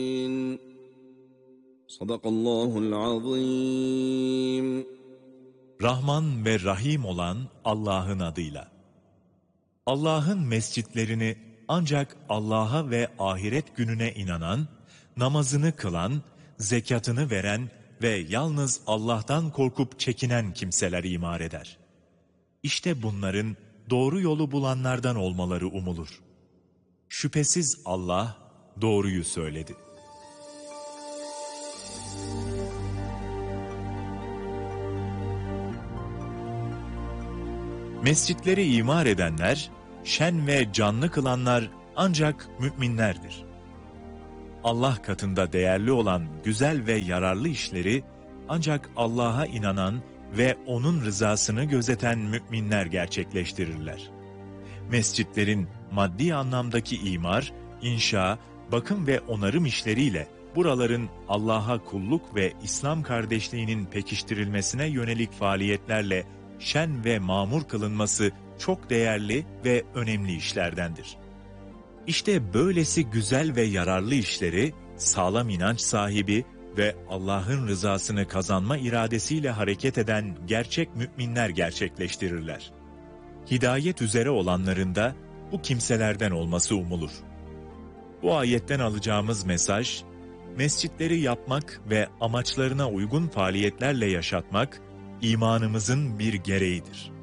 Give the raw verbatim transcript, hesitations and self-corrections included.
Sadakallahul azim. Rahman ve Rahim olan Allah'ın adıyla. Allah'ın mescitlerini ancak Allah'a ve ahiret gününe inanan, namazını kılan, zekatını veren ve yalnız Allah'tan korkup çekinen kimseler imar eder. İşte bunların doğru yolu bulanlardan olmaları umulur. Şüphesiz Allah doğruyu söyledi. Mescitleri imar edenler, şen ve canlı kılanlar ancak müminlerdir. Allah katında değerli olan güzel ve yararlı işleri ancak Allah'a inanan ve O'nun rızasını gözeten müminler gerçekleştirirler. Mescitlerin maddi anlamdaki imar, inşa, bakım ve onarım işleriyle buraların Allah'a kulluk ve İslam kardeşliğinin pekiştirilmesine yönelik faaliyetlerle şen ve mamur kılınması çok değerli ve önemli işlerdendir. İşte böylesi güzel ve yararlı işleri sağlam inanç sahibi ve Allah'ın rızasını kazanma iradesiyle hareket eden gerçek müminler gerçekleştirirler. Hidayet üzere olanların da bu kimselerden olması umulur. Bu ayetten alacağımız mesaj, mescitleri yapmak ve amaçlarına uygun faaliyetlerle yaşatmak, imanımızın bir gereğidir.